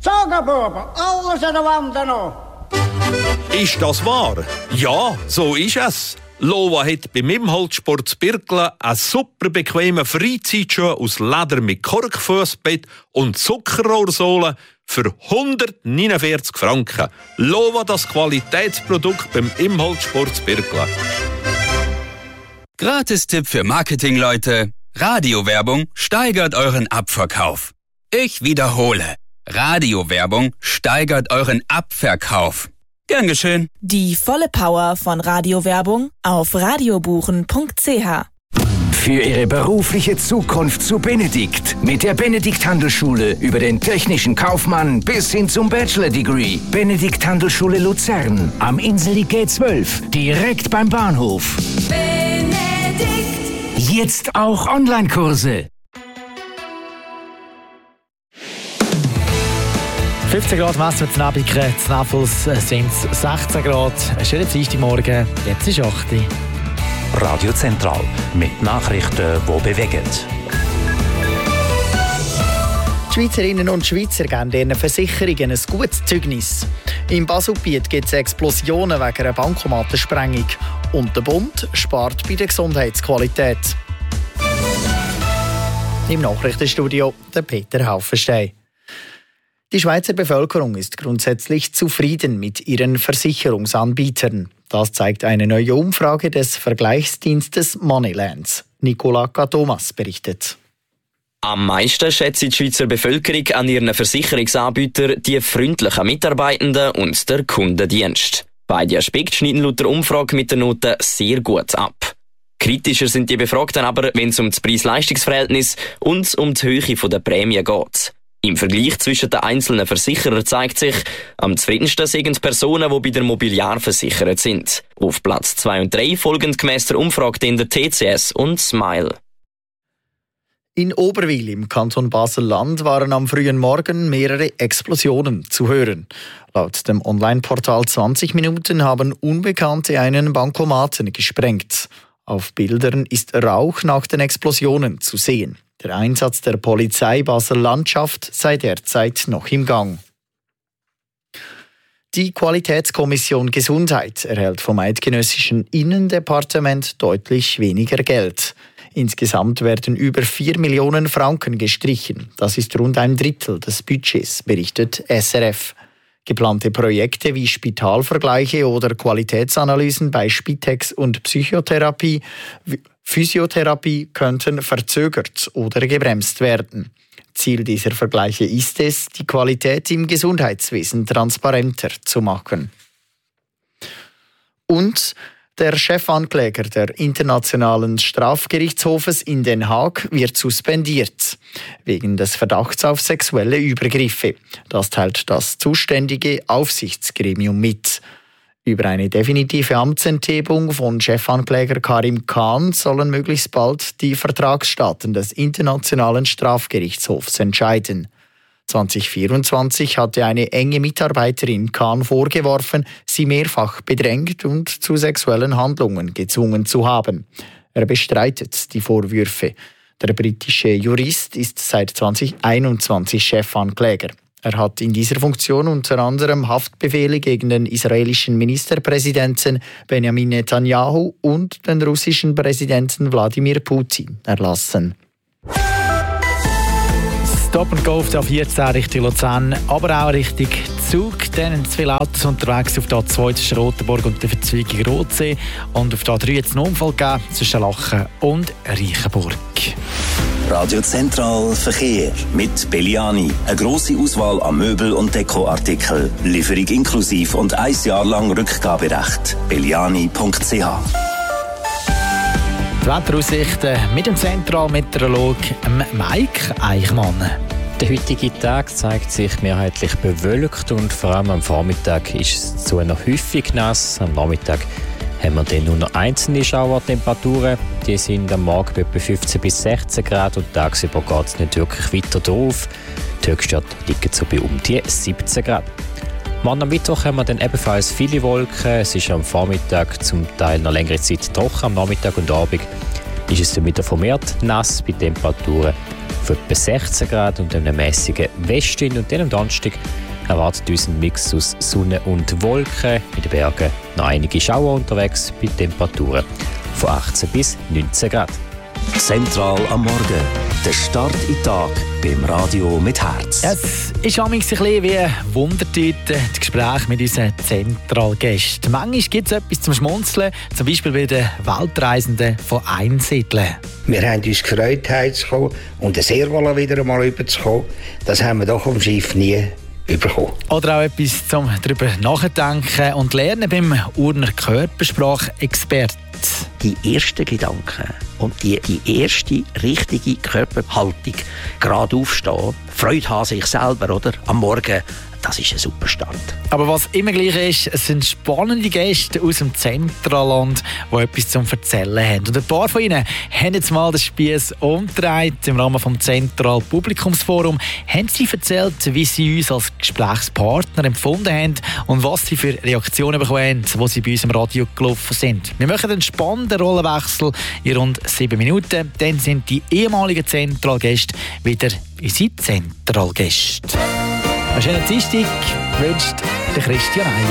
Sagen, Buben, alles an der Wand noch. Ist das wahr? Ja, so ist es. Lova hat beim Imholtsport zu Birkelen einen super bequemen Freizeitschuh aus Leder mit Korkfussbett und Zuckerrohrsohle für 149 Franken. Lova, das Qualitätsprodukt beim Imholtsport zu Birkelen. Gratis-Tipp für Marketingleute. Radiowerbung steigert euren Abverkauf. Ich wiederhole. Radiowerbung steigert euren Abverkauf. Gern geschehen. Die volle Power von Radiowerbung auf radiobuchen.ch. Für Ihre berufliche Zukunft zu Benedikt. Mit der Benedikt Handelsschule über den technischen Kaufmann bis hin zum Bachelor-Degree. Benedikt Handelsschule Luzern. Am Inseli G12. Direkt beim Bahnhof. Benedikt. Jetzt auch Online-Kurse. 15 Grad messen wir in Abiken, in Napels sind es 16 Grad. Ein schöner Dienstagmorgen, jetzt ist 8 Uhr. Radio Zentral mit Nachrichten, die bewegen. Die Schweizerinnen und Schweizer geben ihren Versicherungen ein gutes Zeugnis. Im Baselbiet gibt es Explosionen wegen einer Bankomatensprengung. Und der Bund spart bei der Gesundheitsqualität. Im Nachrichtenstudio der Peter Haufenstein. Die Schweizer Bevölkerung ist grundsätzlich zufrieden mit ihren Versicherungsanbietern. Das zeigt eine neue Umfrage des Vergleichsdienstes Moneylands. Nicola Thomas berichtet. Am meisten schätzt die Schweizer Bevölkerung an ihren Versicherungsanbietern die freundlichen Mitarbeitenden und der Kundendienst. Beide Aspekte schneiden laut der Umfrage mit der Note sehr gut ab. Kritischer sind die Befragten aber, wenn es um das Preis-Leistungs-Verhältnis und um die Höhe der Prämie geht. Im Vergleich zwischen den einzelnen Versicherern zeigt sich, am zufriedensten sind Personen, die bei der Mobiliar versichert sind. Auf Platz 2 und 3 folgen gemäss der Umfrage der TCS und Smile. In Oberwil im Kanton Basel-Land waren am frühen Morgen mehrere Explosionen zu hören. Laut dem Online-Portal 20 Minuten haben Unbekannte einen Bankomaten gesprengt. Auf Bildern ist Rauch nach den Explosionen zu sehen. Der Einsatz der Polizei Basel-Landschaft sei derzeit noch im Gang. Die Qualitätskommission Gesundheit erhält vom eidgenössischen Innendepartement deutlich weniger Geld. Insgesamt werden über 4 Millionen Franken gestrichen. Das ist rund ein Drittel des Budgets, berichtet SRF. Geplante Projekte wie Spitalvergleiche oder Qualitätsanalysen bei Spitex und Physiotherapie könnten verzögert oder gebremst werden. Ziel dieser Vergleiche ist es, die Qualität im Gesundheitswesen transparenter zu machen. Und der Chefankläger der Internationalen Strafgerichtshofes in Den Haag wird suspendiert, wegen des Verdachts auf sexuelle Übergriffe. Das teilt das zuständige Aufsichtsgremium mit. Über eine definitive Amtsenthebung von Chefankläger Karim Khan sollen möglichst bald die Vertragsstaaten des Internationalen Strafgerichtshofs entscheiden. 2024 hatte eine enge Mitarbeiterin Khan vorgeworfen, sie mehrfach bedrängt und zu sexuellen Handlungen gezwungen zu haben. Er bestreitet die Vorwürfe. Der britische Jurist ist seit 2021 Chefankläger. Er hat in dieser Funktion unter anderem Haftbefehle gegen den israelischen Ministerpräsidenten Benjamin Netanyahu und den russischen Präsidenten Wladimir Putin erlassen. Stop and Go auf der A14 Richtung Luzern, aber auch Richtung Zug. Dann sind viele Autos unterwegs auf der A2 zwischen Rotenburg und der Verzweigung Rotsee. Und auf der A3 hat es einen Unfall gegeben zwischen Lachen und Reichenburg. Radio Zentral Verkehr mit Belliani. Eine grosse Auswahl an Möbel- und Dekoartikeln. Lieferung inklusiv und 1 Jahr lang Rückgaberecht. belliani.ch. Die Wetteraussichten mit dem Zentralmeteorologen Mike Eichmann. Der heutige Tag zeigt sich mehrheitlich bewölkt und vor allem am Vormittag ist es zu einer häufig nass. Am Nachmittag haben wir dann nur noch einzelne Schauertemperaturen. Die sind am Morgen etwa 15 bis 16 Grad und tagsüber geht es nicht wirklich weiter drauf. Die Höchstwerte liegen so bei um die 17 Grad. Morgen am Mittwoch haben wir dann ebenfalls viele Wolken. Es ist am Vormittag zum Teil noch längere Zeit trocken. Am Nachmittag und Abend ist es dann wieder vermehrt nass bei Temperaturen von etwa 16 Grad und einem mäßigen Westwind. Und dann am Donnerstag erwartet uns ein Mix aus Sonne und Wolken. In den Bergen noch einige Schauer unterwegs bei Temperaturen von 18 bis 19 Grad. Zentral am Morgen. Der Start in den Tag beim Radio mit Herz. Es ist manchmal ein bisschen wie Wundertüte, das Gespräch mit unseren Zentralgästen. Manchmal gibt es etwas zum Schmunzeln, zum Beispiel bei den Weltreisenden von Einsiedeln. Wir haben uns gefreut, heimzukommen und sehr wohl wieder einmal rüberzukommen. Das haben wir doch am Schiff nie bekommen. Oder auch etwas zum darüber nachdenken und lernen beim Urner Körpersprachexperten. Die ersten Gedanken und die erste richtige Körperhaltung, gerade aufstehen, Freude haben sich selber, oder? Am Morgen, das ist ein super Start. Aber was immer gleich ist, es sind spannende Gäste aus dem Zentralland, die etwas zum Erzählen haben. Und ein paar von ihnen haben jetzt mal den Spiess umgedreht. Im Rahmen des Zentral Publikumsforum haben sie erzählt, wie sie uns als Gesprächspartner empfunden haben und was sie für Reaktionen bekommen haben, als sie bei uns im Radio gelaufen sind. Wir machen einen spannenden Rollenwechsel in rund 7 Minuten. Dann sind die ehemaligen Zentralgäste wieder unsere Zentralgäste. Einen schönen Dienstag wünscht der Christian Eier.